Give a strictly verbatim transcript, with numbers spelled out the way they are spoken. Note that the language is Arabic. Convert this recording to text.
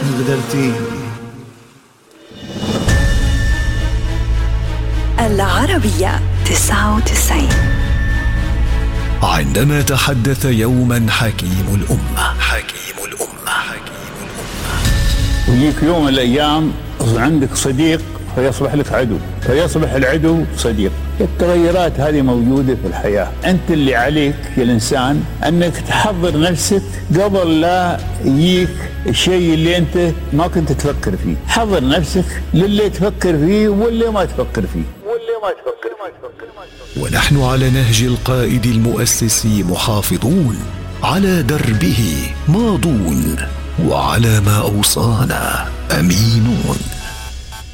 الغدرتين. العربية تسعة وتسعين. عندما تحدث يوما حكيم الأمة حكيم الأمة حكيم الأمة ويجيك يوم من الأيام عندك صديق فيصبح لك عدو، فيصبح العدو صديق. التغيرات هذه موجودة في الحياة. أنت اللي عليك يا الإنسان أنك تحضر نفسك قبل لا يجيك الشيء اللي أنت ما كنت تفكر فيه. حضر نفسك للي تفكر فيه واللي ما تفكر فيه واللي ما تفكر فيه. ونحن على نهج القائد المؤسس محافظون، على دربه ماضون، وعلى ما أوصانا أمينون.